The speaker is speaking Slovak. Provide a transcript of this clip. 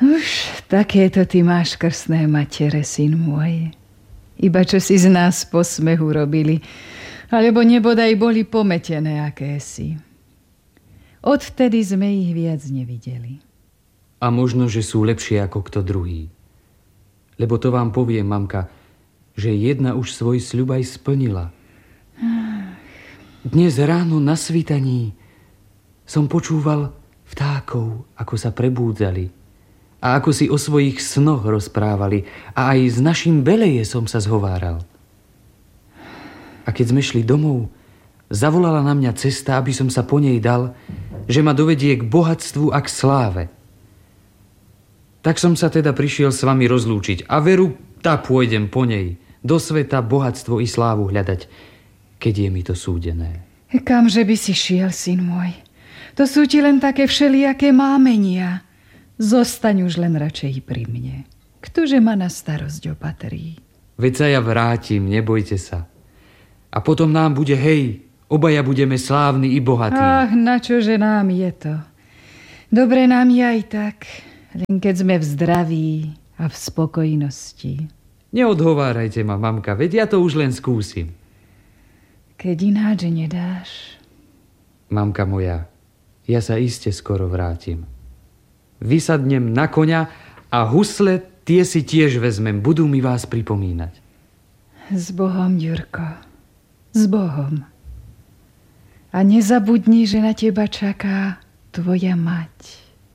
Už takéto ty máš krstné matere, syn môj. Iba čo si z nás posmehu robili, alebo nebodaj boli pometené akési. Odvtedy sme ich viac nevideli. A možno, že sú lepšie ako kto druhý. Lebo to vám poviem, mamka, že jedna už svoj sľub aj splnila. Dnes ráno na svítaní som počúval vtákov, ako sa prebúdzali a ako si o svojich snoch rozprávali a aj s našim Beleje som sa zhováral. A keď sme šli domov, zavolala na mňa cesta, aby som sa po nej dal, že ma dovedie k bohatstvu a k sláve. Tak som sa teda prišiel s vami rozlúčiť a veru, tá pôjdem po nej, do sveta bohatstvo i slávu hľadať, keď je mi to súdené. Kamže by si šiel, syn môj? To sú ti len také všelijaké mámenia. Zostaň už len radšej pri mne. Ktože ma na starosť opatrí? Veď sa ja vrátim, nebojte sa. A potom nám bude hej, obaja budeme slávni i bohatí. Ach, načože nám je to? Dobre nám je aj tak, len keď sme v zdraví a v spokojnosti. Neodhovárajte ma, mamka, veď ja to už len skúsim. Keď ináč nedáš. Mamka moja, ja sa iste skoro vrátim. Vysadnem na koňa a husle tie si tiež vezmem, budú mi vás pripomínať. S Bohom, Ďurko. S Bohom. A nezabudni, že na teba čaká tvoja mať.